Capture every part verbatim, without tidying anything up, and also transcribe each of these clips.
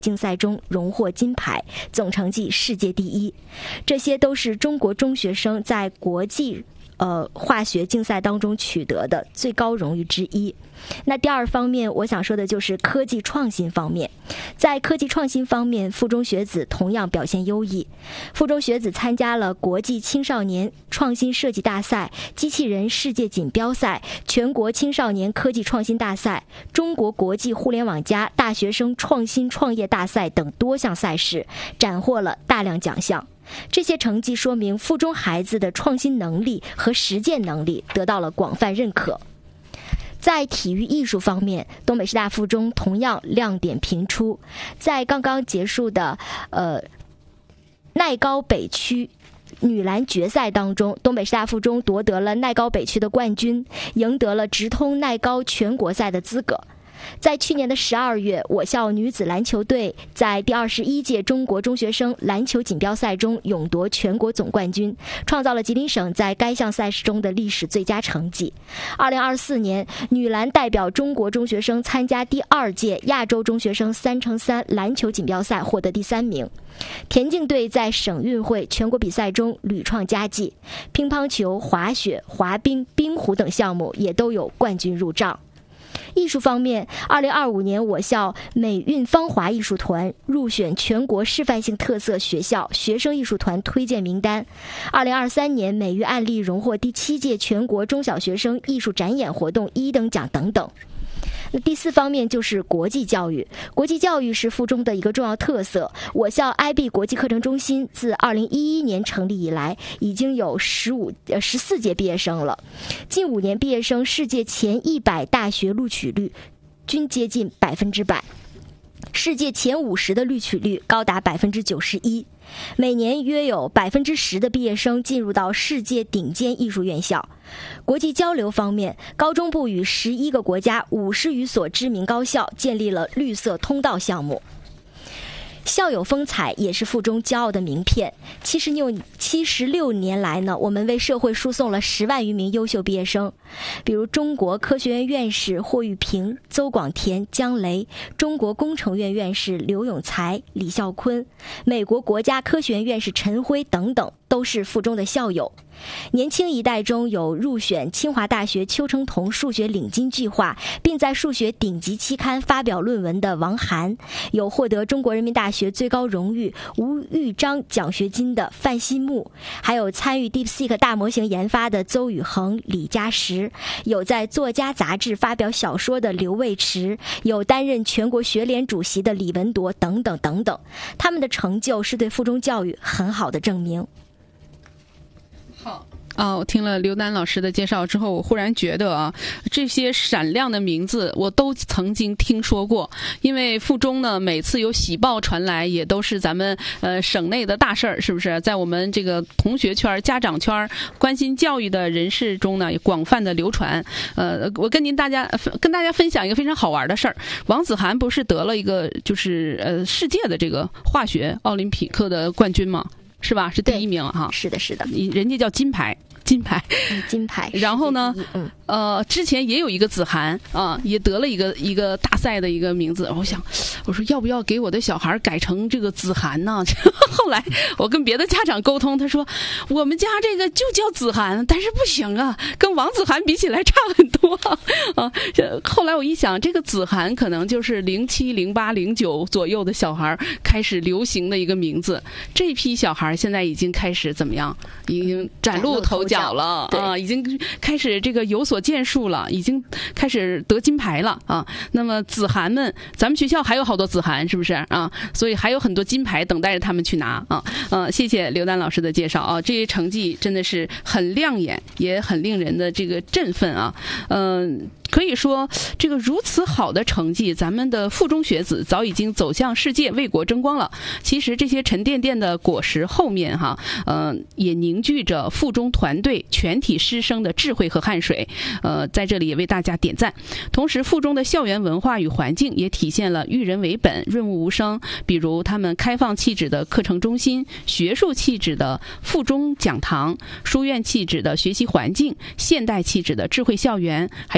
竞赛中荣获金牌，总成绩世界第一。这些都是中国中学生在国际呃化学竞赛当中取得的最高荣誉之一。那第二方面我想说的就是科技创新方面。在科技创新方面，附中学子同样表现优异。附中学子参加了国际青少年创新设计大赛、机器人世界锦标赛、全国青少年科技创新大赛、中国国际互联网加大学生创新创业大赛等多项赛事，斩获了大量奖项。这些成绩说明附中孩子的创新能力和实践能力得到了广泛认可。在体育艺术方面，东北师大附中同样亮点频出。在刚刚结束的呃奈高北区女篮决赛当中，东北师大附中夺得了奈高北区的冠军，赢得了直通奈高全国赛的资格。在去年的十二月，我校女子篮球队在第二十一届中国中学生篮球锦标赛中勇夺全国总冠军，创造了吉林省在该项赛事中的历史最佳成绩。二零二四年，女篮代表中国中学生参加第二届亚洲中学生三乘三篮球锦标赛，获得第三名。田径队在省运会、全国比赛中屡创佳绩，乒乓球、滑雪、滑冰、冰壶等项目也都有冠军入账。艺术方面，二零二五年我校美韵芳华艺术团入选全国示范性特色学校学生艺术团推荐名单。二零二三年美育案例荣获第七届全国中小学生艺术展演活动一等奖等等。那第四方面就是国际教育。国际教育是附中的一个重要特色。我校 I B 国际课程中心自二零一一年成立以来，已经有十五呃十四届毕业生了。近五年毕业生世界前一百大学录取率均接近百分之百，世界前五十的录取率高达百分之九十一。每年约有百分之十的毕业生进入到世界顶尖艺术院校。国际交流方面，高中部与十一个国家五十余所知名高校建立了绿色通道项目。校友风采也是附中骄傲的名片。七十六七十六年来呢，我们为社会输送了十万余名优秀毕业生，比如中国科学院院士霍玉平、邹广田、姜雷，中国工程院院士刘永才、李孝坤，美国国家科学院院士陈辉等等，都是附中的校友。年轻一代中有入选清华大学邱成桐数学领金计划，并在数学顶级期刊发表论文的王涵，有获得中国人民大学最高荣誉吴玉章奖学金的范希木，还有参与 DeepSeek 大模型研发的邹宇恒、李嘉实，有在作家杂志发表小说的刘卫驰，有担任全国学联主席的李文铎等等等等。他们的成就是对附中教育很好的证明。 好啊，我听了刘丹老师的介绍之后，我忽然觉得啊，这些闪亮的名字我都曾经听说过。因为附中呢，每次有喜报传来，也都是咱们呃省内的大事儿，是不是？在我们这个同学圈、家长圈、关心教育的人士中呢，广泛的流传。呃，我跟您大家跟大家分享一个非常好玩的事儿。王子涵不是得了一个就是呃世界的这个化学奥林匹克的冠军吗？是吧？是第一名哈。 是的，是的， 人家叫金牌。金牌， 金牌。 然后呢， 嗯， 呃，之前也有一个子涵啊，也得了一个一个大赛的一个名字。我想，我说要不要给我的小孩改成这个子涵呢？后来我跟别的家长沟通，他说我们家这个就叫子涵，但是不行啊，跟王子涵比起来差很多啊。后来我一想，这个子涵可能就是零七、零八、零九左右的小孩开始流行的一个名字。这批小孩现在已经开始怎么样？已经崭露头角。了啊，已经开始这个有所建树了，已经开始得金牌了啊。那么子涵们，咱们学校还有好多子涵，是不是啊？所以还有很多金牌等待着他们去拿啊。呃，谢谢刘丹老师的介绍啊，这些成绩真的是很亮眼，也很令人的这个振奋啊。嗯、呃。可以说，这个如此好的成绩，咱们的附中学子早已经走向世界，为国争光了。其实这些沉甸甸的果实后面，哈，呃，也凝聚着附中团队全体师生的智慧和汗水。呃，在这里也为大家点赞。同时，附中的校园文化与环境也体现了育人为本、润物无声。比如，他们开放气质的课程中心、学术气质的附中讲堂、书院气质的学习环境、现代气质的智慧校园，还有国际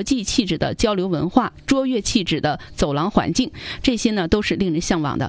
际气质的交流文化、卓越气质的走廊环境，这些呢都是令人向往的。